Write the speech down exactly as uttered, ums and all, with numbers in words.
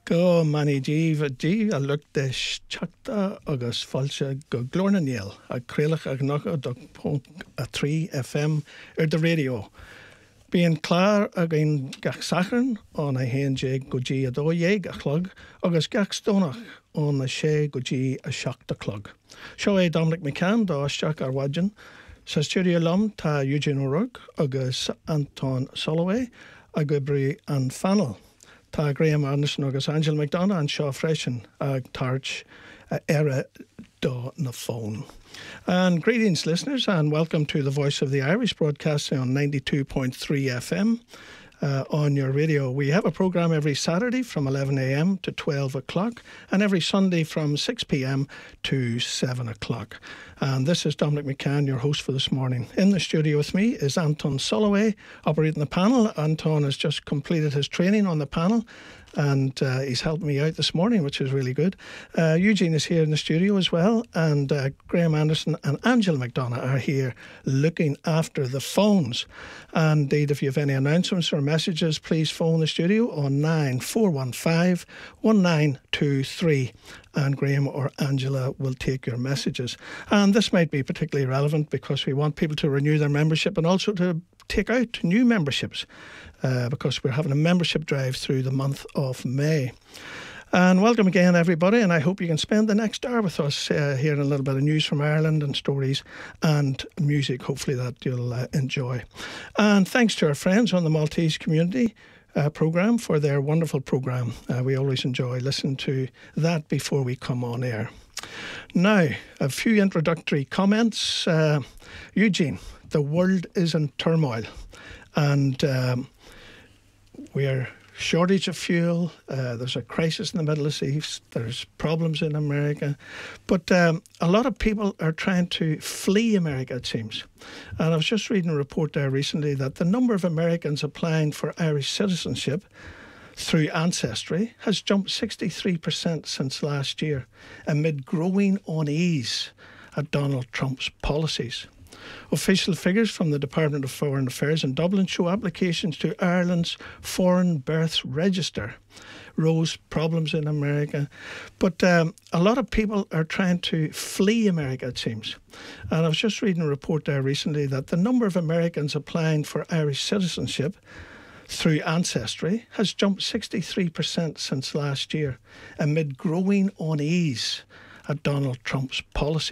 Go mani díh dí a lucht de teachta agus fáilte go glórnanéal a craolach ag nacha do pont a trí F M ar de radio. Bíon clár a gin gach sacran ón a héan dé go dí a dó dhéag a chlog agus gach stónach ón a sé go dí a seachta chlog. Seo é Dominic McCann dá isteach ar Wadjan, sa studio lom tá Eugene O'Rourke agus Anton Soloway a gobrí an fanel. Tá Graham Anderson agus Angela McDonough an seo freisin ag tarch uh, era do na phone. And greetings, listeners, and welcome to the Voice of the Irish, broadcasting on ninety-two point three F M uh, on your radio. We have a programme every Saturday from eleven a m to twelve o'clock and every Sunday from six p m to seven o'clock. And this is Dominic McCann, your host for this morning. In the studio with me is Anton Soloway, operating the panel. Anton has just completed his training on the panel, and uh, he's helped me out this morning, which is really good. Uh, Eugene is here in the studio as well, and uh, Graham Anderson and Angela McDonough are here looking after the phones. And indeed, if you have any announcements or messages, please phone the studio on nine four one five, one nine two three. And Graham or Angela will take your messages. And this might be particularly relevant because we want people to renew their membership and also to take out new memberships uh, because we're having a membership drive through the month of May. And welcome again, everybody, and I hope you can spend the next hour with us uh, hearing a little bit of news from Ireland and stories and music, hopefully, that you'll uh, enjoy. And thanks to our friends on the Maltese Community Uh, programme for their wonderful programme. Uh, we always enjoy listening to that before we come on air. Now, a few introductory comments. Uh, Eugene, the world is in turmoil, and um, we're shortage of fuel. Uh, there's a crisis in the Middle East. There's problems in America. But um, a lot of people are trying to flee America, it seems. And I was just reading a report there recently that the number of Americans applying for Irish citizenship through Ancestry has jumped sixty-three percent since last year, amid growing unease at Donald Trump's policies. Official figures from the Department of Foreign Affairs in Dublin show applications to Ireland's Foreign Births Register rose, problems in America. But um, a lot of people are trying to flee America, it seems. And I was just reading a report there recently that the number of Americans applying for Irish citizenship through Ancestry has jumped sixty-three percent since last year, amid growing unease at Donald Trump's policy.